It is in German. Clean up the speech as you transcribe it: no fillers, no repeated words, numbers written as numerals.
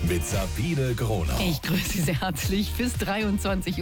mit Sabine Gronau. Ich grüße Sie sehr herzlich bis 23